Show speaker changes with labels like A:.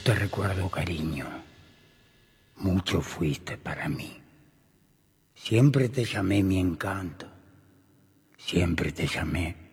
A: te recuerdo, cariño. Mucho fuiste para mí. Siempre te llamé mi encanto. Siempre te llamé